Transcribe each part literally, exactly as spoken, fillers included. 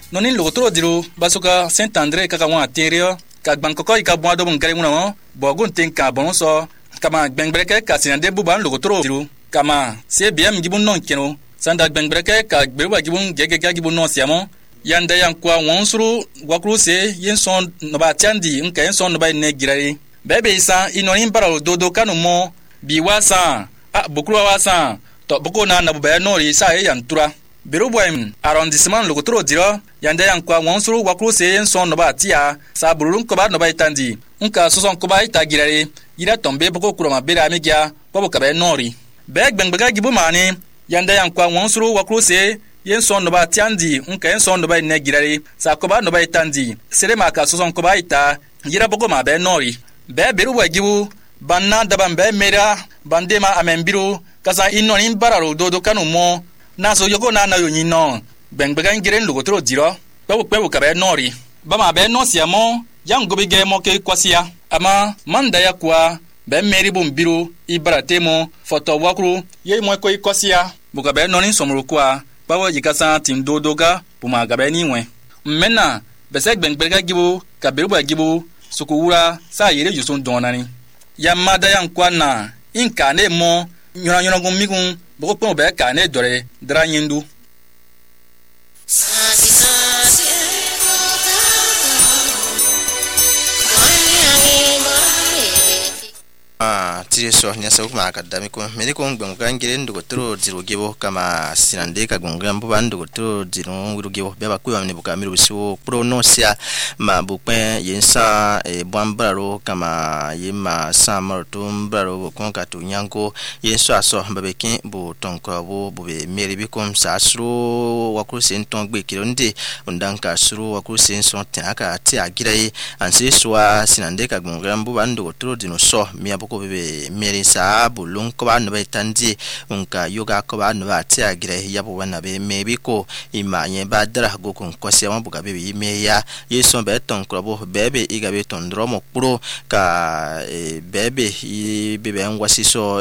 nonin logotro diru basuka Saint-André kakawa terio ka bankoko ika boado bungare nguna bogun tenka bonso kama gbengreke ka sinande buban logotro diru kama C B M gibun non keno sanda gbengreke ka gbewa gibun gegega gibun non siamo yanda yankwa wonsuru wakru se yenson noba tiandi nka yenson noba ne girari bebe isa inonin bara dodo kanu mo biwasa a bukruwa wasa to boko na nabu ba nori sa e yantura biro boym arrondissement logotro dira yanda yankwa wonsuru wakru se yenson noba tia sa burun ko ba noba itandi nka soson ko ba itagirari yira tombe boko kuroma bera megia bobo ka ba nori be gbengbega gibu mani yanda yankwa wonsuru wakru se yenson noba tiandi nka yenson noba ne girari sa ko ba noba itandi sere maka soson ko ba ita yira boko ma ba nori be biro boy gibu banna daban be mera bandema amembiru kasa inonin bararo dodo kanu mo naso yogo na na yonyino bengbega ngiren logotro diro bawo pewo ka be nori bama be no siamo yango bige mo ke kwasia ama manda ya kwa be meri bombiru ibaratemo foto wakru ye mo ko kwasia buka be nonin somru kwa bawo yikasa tim dodoga buma ga be niwe mena besek bengbega gibu ka beru ba gibu sukuwura sa yere yusun donani yamada yankwa na inka ne mo nyona nyona gumigun boko pon be ka ne dore dra nyindu ah tiri so nya sa kuma ka dami ko me ko ngbon kan gire ndo tro diru gebo kama sinande ka gongan bu ban ndo tro diru nguru gebo be ba ku amne buka miru so pro no sia ma bu pen yensa e bwambraro kama yema samar tum braro bu kon ka tu nyanko yenso aso ba be kin bu tonko bu bu be meri bi kom sa sro wa ku sen ton gbe kiro nde undan ka sro wa ku sen son tin aka ti agirai anse so sinande ka gongan bu ban ndo tro dinu so mi ko be meri sa bulun ko ba no be tandi unka yoga ko ba no ba ti agire ya bo na be mebi ko imanye ba dra go kun ko se ma buga be me ya yeso be ton ko bo bebe iga be ton dromo pro ka bebe i bebe ngwasi so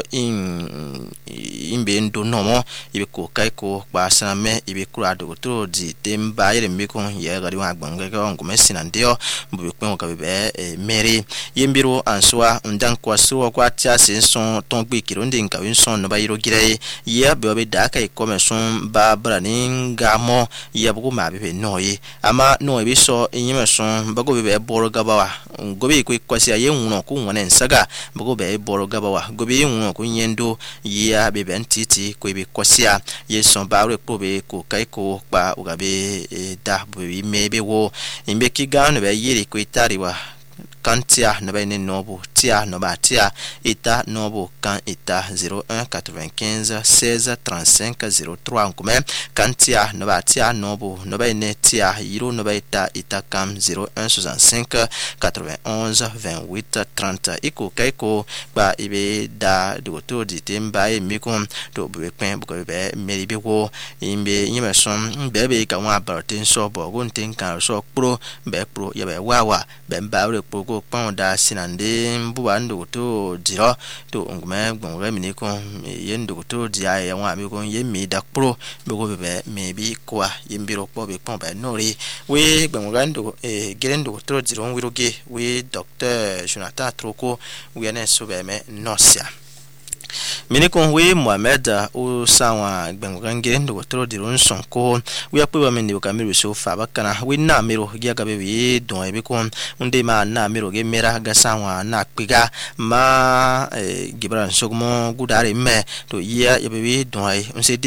in imbe ndo nomo ibe ko kai ko ba sana me ibe kura do to di temba yere me ko ye ga di wa gbanga ko ngome sinandeo bu ko ka be meri yembiro answa ndan ko so kwa tia senson ton gbe kironde nka winson no ba yiro gire ye be be da kai come son ba branin gamo ye bugo ma be noye ama no be so enyime son bago be boro gabawa gobe ko kwasi ye nwuno ko nwone nsaga bago be boro gabawa gobe nwuno ko nyendo ye be be ntiti ko be kwasi ye son ba re po be ko kai ko pa ugabe da be mebe wo imbe kigan be yiri ko itariwa kantia no ba ne nobo tia no ba tia eta nobo kan eta zero un quatre-vingt-quinze seize trente-cinq zero trois comme kantia no ba tia nobo no ba ne tia yiro no ba eta eta kam zero un soixante-cinq quatre-vingt-onze vingt-huit trente iko kaiko ba ibe da do to di temba e mi kon to be pen bu be meri be wo imbe nyime son be be ka wa bartin so bo gon tin kan so pro be pro ye be wawa be ba re pro ko pon da sinande mbuba ndo to diro to ngme gbonre mi ni kon ye ndo to dia ye wa mi kon ye mi da pro be go be me bi kwa ye mbiro po be pon be nori we gbonga ndo e gere ndo to diro wiroge we docteur Jonathan Troko we ne so be me nosia mini kon we Mohamed o sawa gbengangere ndo tro di ron son ko we ape wa meni ka miru so fa bakana we na miru gia ga be we don e be kon unde ma na miru ge mera ga sawa na piga ma gibran sogmo gudare me to ya ye be we don ai